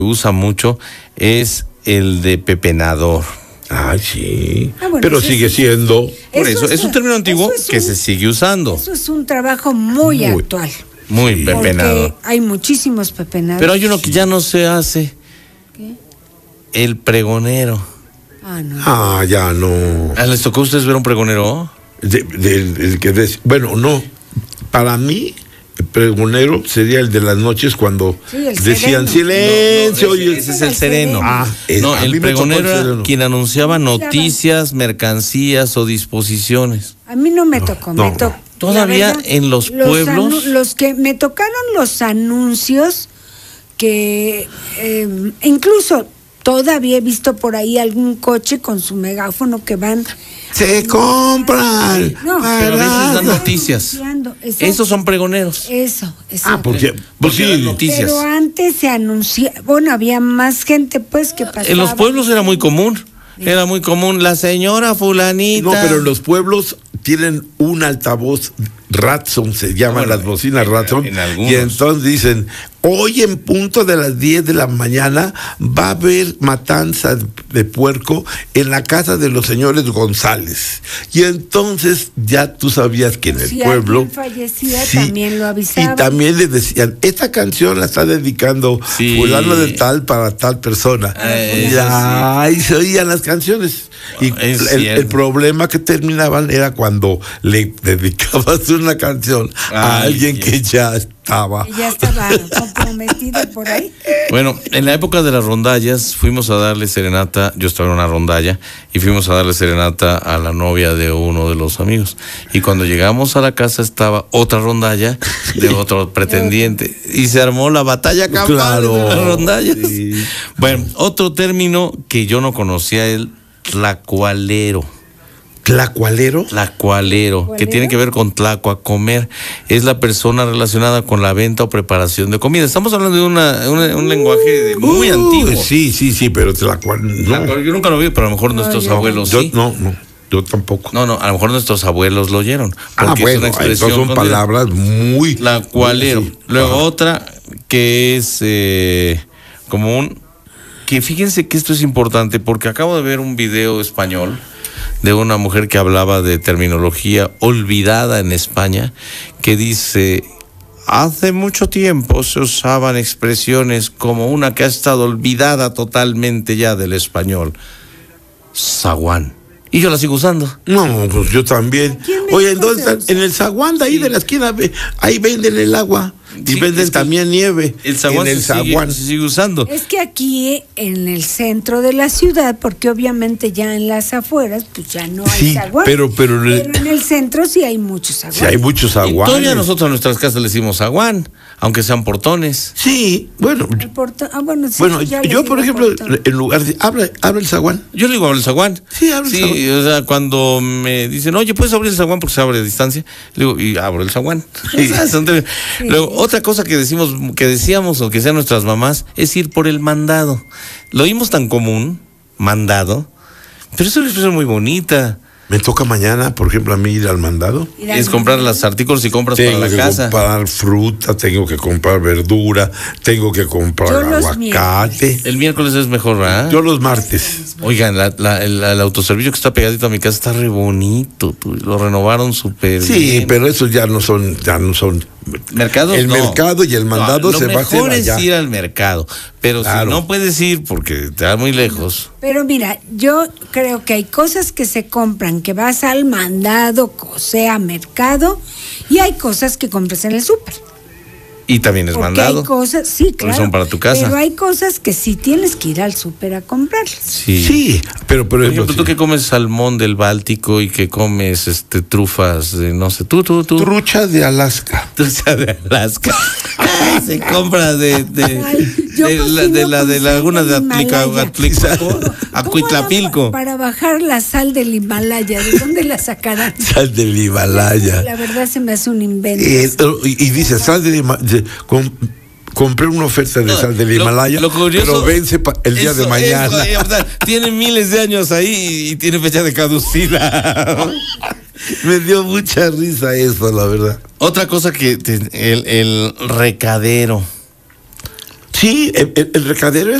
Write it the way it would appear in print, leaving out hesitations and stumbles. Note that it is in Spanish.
usa mucho es el de pepenador. Ah, sí. Bueno, pero sigue siendo. Por eso, es un término antiguo que se sigue usando. Eso es un trabajo muy actual. Muy pepenador. Porque hay muchísimos pepenadores. Pero hay uno que ya no se hace. ¿Qué? El pregonero. No. Ya no. ¿Les tocó a ustedes ver un pregonero? Bueno, no. Para mí, el pregonero sería el de las noches cuando decían silencio. Ese es el sereno. El pregonero era quien anunciaba noticias, mercancías o disposiciones. A mí no me tocó. Todavía en los pueblos. Los que me tocaron los anuncios que incluso todavía he visto por ahí algún coche con su megáfono que van. Se compran. No, pero a veces dan noticias. Esos son pregoneros. Eso. Porque dan noticias. Pero antes se anunciaba, había más gente pues que pasaba. En los pueblos era muy común. Era muy común, la señora fulanita. No, pero en los pueblos tienen un altavoz Ratson, se llaman las bocinas Ratson, y entonces dicen, hoy en punto de las 10 de la mañana va a haber matanza de puerco en la casa de los señores González. Y entonces ya tú sabías que en el pueblo fallecía, también lo avisaban. Y también le decían, esta canción la está dedicando fulano de tal para tal persona. Y se oían las canciones. Y el problema que terminaban era cuando le dedicabas una canción a alguien que ya estaba comprometido por ahí. Bueno, en la época de las rondallas fuimos a darle serenata, yo estaba en una rondalla y fuimos a darle serenata a la novia de uno de los amigos, y cuando llegamos a la casa estaba otra rondalla de otro pretendiente y se armó la batalla campal de las rondallas. Bueno, otro término que yo no conocía, el tlacualero. Tlacualero, que tiene que ver con tlacua, comer. Es la persona relacionada con la venta o preparación de comida. Estamos hablando de un lenguaje muy antiguo. Sí, pero tlacualero. Yo nunca lo vi, pero a lo mejor nuestros abuelos sí. No, yo tampoco. No, a lo mejor nuestros abuelos lo oyeron. Es una expresión son palabras muy... Tlacualero. Luego otra que es que fíjense que esto es importante porque acabo de ver un video español de una mujer que hablaba de terminología olvidada en España, que dice, hace mucho tiempo se usaban expresiones como una que ha estado olvidada totalmente ya del español, zaguán. Y yo la sigo usando. No, pues yo también. Oye, entonces, en el zaguán de ahí de la esquina, ahí venden el agua. Y venden también nieve. El zaguán se sigue usando. Es que aquí en el centro de la ciudad, porque obviamente ya en las afueras, pues ya no hay zaguán. Pero en el centro sí hay muchos zaguanes. Sí hay muchos zaguanes. Todavía nosotros en nuestras casas le decimos zaguán, aunque sean portones. Sí, bueno. Yo por ejemplo, en lugar de abre el zaguán. Yo le digo abre el zaguán. Sí, abre el zaguán. O sea, cuando me dicen, oye, ¿puedes abrir el zaguán porque se abre a distancia? Le digo, y abro el zaguán. Luego, otra cosa que decíamos o que sean nuestras mamás es ir por el mandado. Lo oímos tan común, mandado, pero es una expresión muy bonita. Me toca mañana, por ejemplo, a mí ir al mandado. Es comprar los artículos y compras para la casa. Tengo que comprar fruta, tengo que comprar verdura, tengo que comprar aguacate. El miércoles es mejor, ¿verdad? Yo los martes. Oigan, el autoservicio que está pegadito a mi casa está re bonito. Lo renovaron súper bien. Sí, pero esos ya no son. ¿Mercados? El mercado y el mandado se va a hacer allá. Lo mejor es ir al mercado, pero si no puedes ir porque te da muy lejos. Pero mira, yo creo que hay cosas que se compran, que vas al mandado, o sea, mercado, y hay cosas que compras en el súper. Y también es mandado. Hay cosas, sí, claro. Son para tu casa. Pero hay cosas que sí tienes que ir al súper a comprarlas. Sí, pero por ejemplo, tú que comes salmón del Báltico y que comes trufas de no sé, tú. Trucha de Alaska. Trucha de Alaska. Se compra de la laguna de Acuitlapilco. Para bajar la sal del Himalaya, ¿de dónde la sacarán? Sal del Himalaya. La verdad se me hace un invento. Y dice, sal del Himalaya. Compré una oferta de sal del Himalaya, pero vence el día de mañana. Tiene miles de años ahí y tiene fecha de caducidad. Me dio mucha risa eso, la verdad. Otra cosa que el recadero. Sí, el recadero